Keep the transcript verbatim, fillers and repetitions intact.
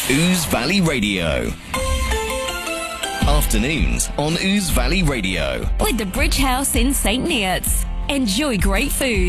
Ouse Valley Radio. Afternoons on Ouse Valley Radio. With the Bridge House in Saint Neots. Enjoy great food.